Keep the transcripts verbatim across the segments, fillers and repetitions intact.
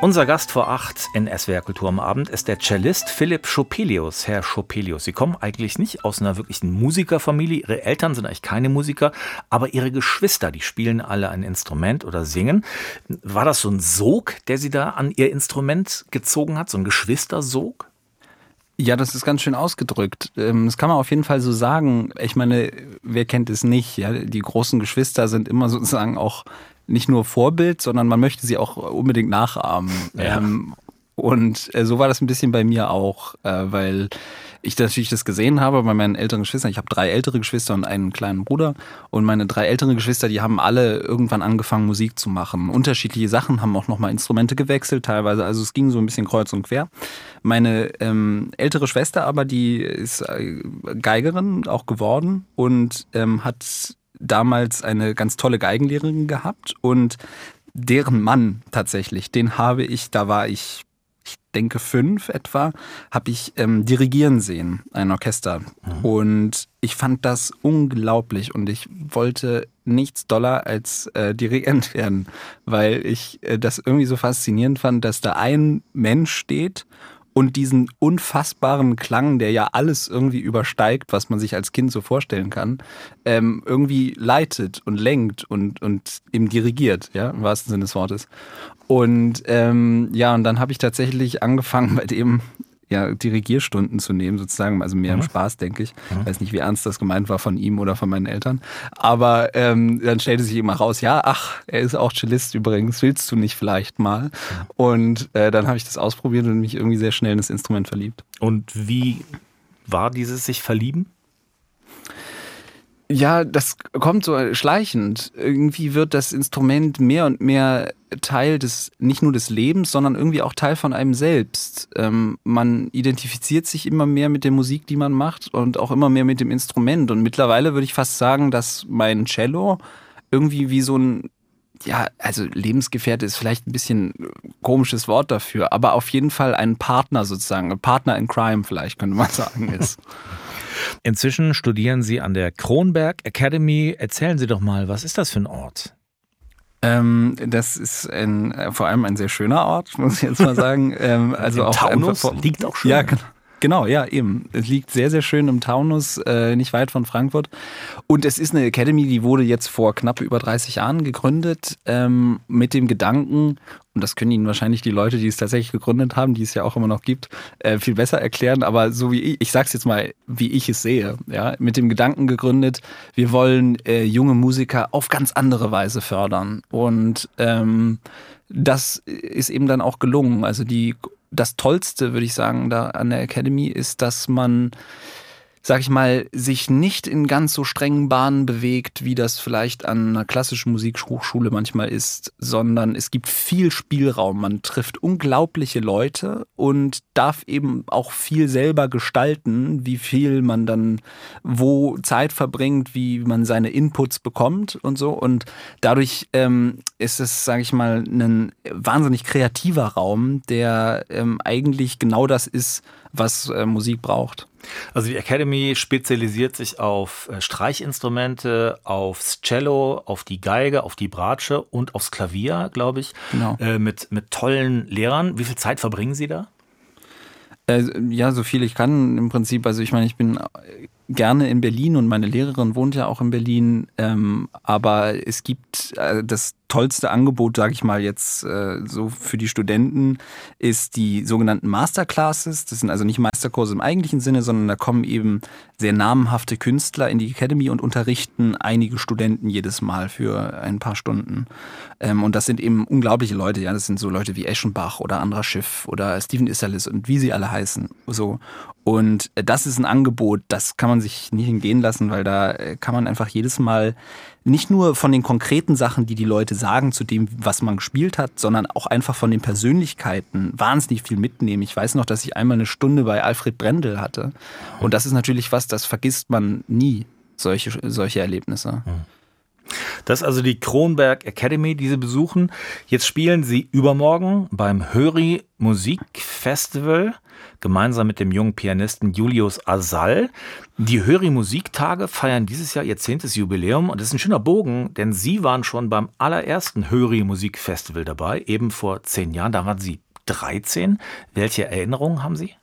Unser Gast vor acht in S W R Kultur am Abend ist der Cellist Philipp Schopelius. Herr Schopelius, Sie kommen eigentlich nicht aus einer wirklichen Musikerfamilie. Ihre Eltern sind eigentlich keine Musiker, aber Ihre Geschwister, die spielen alle ein Instrument oder singen. War das so ein Sog, der Sie da an Ihr Instrument gezogen hat, so ein Geschwistersog? Ja, das ist ganz schön ausgedrückt. Das kann man auf jeden Fall so sagen. Ich meine, wer kennt es nicht? Ja, die großen Geschwister sind immer sozusagen auch nicht nur Vorbild, sondern man möchte sie auch unbedingt nachahmen. Ja. Ähm, und äh, so war das ein bisschen bei mir auch, äh, weil ich natürlich das gesehen habe bei meinen älteren Geschwistern. Ich habe drei ältere Geschwister und einen kleinen Bruder. Und meine drei älteren Geschwister, die haben alle irgendwann angefangen, Musik zu machen. Unterschiedliche Sachen, haben auch nochmal Instrumente gewechselt teilweise. Also es ging so ein bisschen kreuz und quer. Meine ähm, ältere Schwester aber, die ist äh, Geigerin auch geworden und ähm, hat damals eine ganz tolle Geigenlehrerin gehabt. Und deren Mann tatsächlich, den habe ich, da war ich, ich denke fünf etwa, habe ich ähm, dirigieren sehen, ein Orchester. Mhm. Und ich fand das unglaublich und ich wollte nichts doller als äh, Dirigent werden, weil ich äh, das irgendwie so faszinierend fand, dass da ein Mensch steht und diesen unfassbaren Klang, der ja alles irgendwie übersteigt, was man sich als Kind so vorstellen kann, ähm, irgendwie leitet und lenkt und, und eben dirigiert, ja, im wahrsten Sinne des Wortes. Und ähm, ja, und dann habe ich tatsächlich angefangen, bei dem ja, Dirigierstunden zu nehmen, sozusagen, also mehr im Spaß, denke ich. Ich weiß nicht, wie ernst das gemeint war von ihm oder von meinen Eltern. Aber ähm, dann stellte sich immer raus, ja, ach, er ist auch Cellist übrigens, willst du nicht vielleicht mal? Und äh, dann habe ich das ausprobiert und mich irgendwie sehr schnell in das Instrument verliebt. Und wie war dieses sich verlieben? Ja, das kommt so schleichend. Irgendwie wird das Instrument mehr und mehr Teil des, nicht nur des Lebens, sondern irgendwie auch Teil von einem selbst. Ähm, man identifiziert sich immer mehr mit der Musik, die man macht und auch immer mehr mit dem Instrument. Und mittlerweile würde ich fast sagen, dass mein Cello irgendwie wie so ein, ja, also Lebensgefährte ist vielleicht ein bisschen ein komisches Wort dafür, aber auf jeden Fall ein Partner sozusagen, ein Partner in Crime vielleicht, könnte man sagen, ist. Inzwischen studieren Sie an der Kronberg Academy. Erzählen Sie doch mal, was ist das für ein Ort? Ähm, das ist ein, vor allem ein sehr schöner Ort, muss ich jetzt mal sagen. Ähm, also Im auch Taunus einfach, liegt auch schön. Ja, genau. Genau, ja, eben. Es liegt sehr, sehr schön im Taunus, äh, nicht weit von Frankfurt. Und es ist eine Academy, die wurde jetzt vor knapp über dreißig Jahren gegründet, ähm, mit dem Gedanken, und das können Ihnen wahrscheinlich die Leute, die es tatsächlich gegründet haben, die es ja auch immer noch gibt, äh, viel besser erklären. Aber so wie ich, ich sag's jetzt mal, wie ich es sehe, ja, mit dem Gedanken gegründet, wir wollen äh, junge Musiker auf ganz andere Weise fördern. Und ähm, das ist eben dann auch gelungen. Also die Das Tollste, würde ich sagen, da an der Academy ist, dass man, sag ich mal, sich nicht in ganz so strengen Bahnen bewegt, wie das vielleicht an einer klassischen Musikhochschule manchmal ist, sondern es gibt viel Spielraum. Man trifft unglaubliche Leute und darf eben auch viel selber gestalten, wie viel man dann wo Zeit verbringt, wie man seine Inputs bekommt und so. Und dadurch ähm, ist es, sage ich mal, ein wahnsinnig kreativer Raum, der ähm, eigentlich genau das ist, was äh, Musik braucht. Also die Academy spezialisiert sich auf Streichinstrumente, aufs Cello, auf die Geige, auf die Bratsche und aufs Klavier, glaube ich. Genau. Äh, mit, mit tollen Lehrern. Wie viel Zeit verbringen Sie da? Äh, ja, so viel ich kann im Prinzip. Also ich meine, ich bin gerne in Berlin und meine Lehrerin wohnt ja auch in Berlin. Ähm, aber es gibt äh, das tollste Angebot, sage ich mal jetzt äh, so für die Studenten, ist die sogenannten Masterclasses. Das sind also nicht Meisterkurse im eigentlichen Sinne, sondern da kommen eben sehr namhafte Künstler in die Academy und unterrichten einige Studenten jedes Mal für ein paar Stunden. Ähm, und das sind eben unglaubliche Leute. Ja, das sind so Leute wie Eschenbach oder Andra Schiff oder Stephen Isserlis und wie sie alle heißen. So. Und das ist ein Angebot, das kann man sich nicht entgehen lassen, weil da kann man einfach jedes Mal nicht nur von den konkreten Sachen, die die Leute sagen zu dem, was man gespielt hat, sondern auch einfach von den Persönlichkeiten wahnsinnig viel mitnehmen. Ich weiß noch, dass ich einmal eine Stunde bei Alfred Brendel hatte. Und das ist natürlich was, das vergisst man nie, solche, solche Erlebnisse. Das ist also die Kronberg Academy, die Sie besuchen. Jetzt spielen Sie übermorgen beim Höri Musikfestival gemeinsam mit dem jungen Pianisten Julius Asal. Die Höri Musiktage feiern dieses Jahr ihr zehntes Jubiläum und das ist ein schöner Bogen, denn Sie waren schon beim allerersten Höri Musikfestival dabei, eben vor zehn Jahren. Da waren Sie dreizehn. Welche Erinnerungen haben Sie?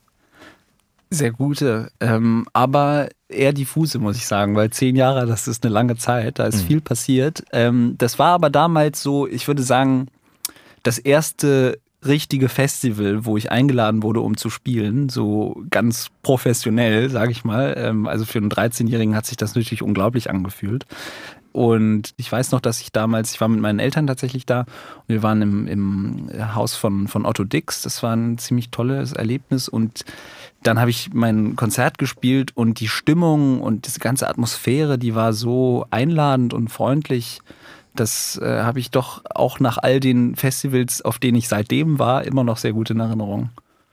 Sehr gute, ähm, aber eher diffuse, muss ich sagen, weil zehn Jahre, das ist eine lange Zeit, da ist mhm. viel passiert. Ähm, das war aber damals so, ich würde sagen, das erste richtige Festival, wo ich eingeladen wurde, um zu spielen, so ganz professionell, sage ich mal. Ähm, also für einen dreizehnjährigen hat sich das natürlich unglaublich angefühlt. Und ich weiß noch, dass ich damals, ich war mit meinen Eltern tatsächlich da und wir waren im, im Haus von, von Otto Dix. Das war ein ziemlich tolles Erlebnis und dann habe ich mein Konzert gespielt und die Stimmung und diese ganze Atmosphäre, die war so einladend und freundlich. Das äh, habe ich doch auch nach all den Festivals, auf denen ich seitdem war, immer noch sehr gut in Erinnerung.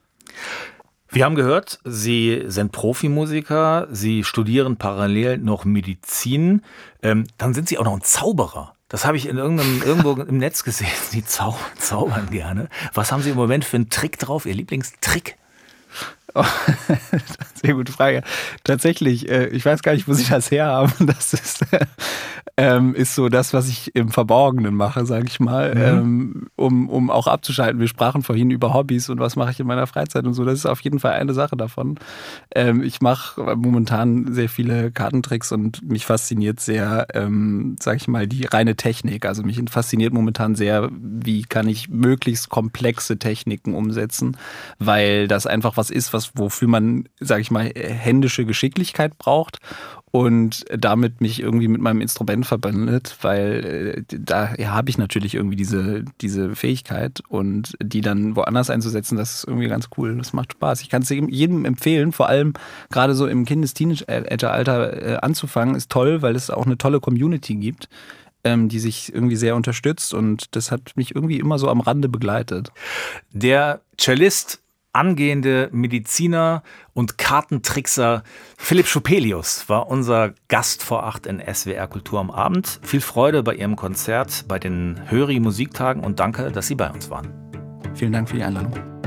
Wir haben gehört, Sie sind Profimusiker, Sie studieren parallel noch Medizin, ähm, dann sind Sie auch noch ein Zauberer. Das habe ich in irgendeinem, irgendwo im Netz gesehen. Sie zau zaubern gerne. Was haben Sie im Moment für einen Trick drauf, Ihr Lieblingstrick? Oh, sehr gute Frage. Tatsächlich, äh, ich weiß gar nicht, wo Sie das herhaben. Das ist, äh, ähm, ist so das, was ich im Verborgenen mache, sage ich mal, mhm. ähm, um, um auch abzuschalten. Wir sprachen vorhin über Hobbys und was mache ich in meiner Freizeit und so. Das ist auf jeden Fall eine Sache davon. Ähm, ich mache momentan sehr viele Kartentricks und mich fasziniert sehr, ähm, sage ich mal, die reine Technik. Also mich fasziniert momentan sehr, wie kann ich möglichst komplexe Techniken umsetzen, weil das einfach was ist, was wofür man, sage ich mal, händische Geschicklichkeit braucht und damit mich irgendwie mit meinem Instrument verbindet, weil äh, da ja, habe ich natürlich irgendwie diese, diese Fähigkeit und die dann woanders einzusetzen, das ist irgendwie ganz cool. Das macht Spaß. Ich kann es jedem empfehlen, vor allem gerade so im Kindes-Teenager-Alter äh, anzufangen, ist toll, weil es auch eine tolle Community gibt, ähm, die sich irgendwie sehr unterstützt und das hat mich irgendwie immer so am Rande begleitet. Der Cellist, angehende Mediziner und Kartentrickser Philipp Schopelius war unser Gast vor acht in S W R Kultur am Abend. Viel Freude bei Ihrem Konzert bei den Höri Musiktagen und danke, dass Sie bei uns waren. Vielen Dank für die Einladung.